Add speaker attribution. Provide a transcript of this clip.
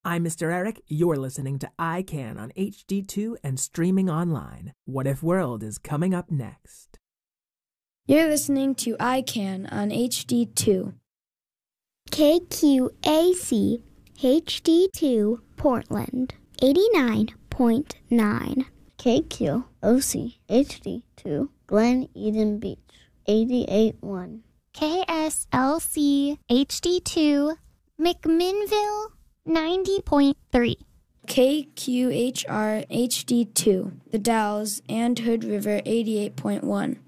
Speaker 1: I'm Mr. Eric. You're listening to I Can on HD2 and streaming online. What If World is coming up next.
Speaker 2: You're listening to I Can on HD2.
Speaker 3: KQAC HD2 Portland 89.9.
Speaker 4: KQOC HD2 Glen Eden Beach 88.1.
Speaker 5: KSLC HD2 McMinnville 90.3.
Speaker 2: KQHR HD2 The Dalles and Hood River 88.1.